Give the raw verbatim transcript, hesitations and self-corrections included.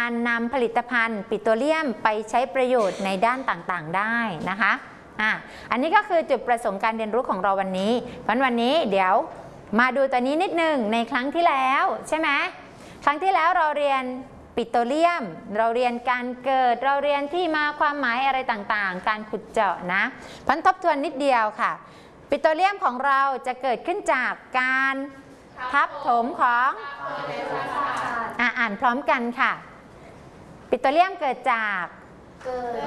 การนำผลิตภัณฑ์ปิโตรเลียมไปใช้ประโยชน์ในด้านต่างๆได้นะคะอ่ะอันนี้ก็คือจุดประสงค์การเรียนรู้ของเราวันนี้เพราะวันนี้เดี๋ยวมาดูตัวนี้นิดนึงในครั้งที่แล้วใช่ไหมครั้งที่แล้วเราเรียนปิโตรเลียมเราเรียนการเกิดเราเรียนที่มาความหมายอะไรต่างๆการขุดเจาะนะพันทบทวนนิดเดียวค่ะปิโตรเลียมของเราจะเกิดขึ้นจากการทับถมของอ่ะอ่านพร้อมกันค่ะปิโตรเลียมเกิดจาก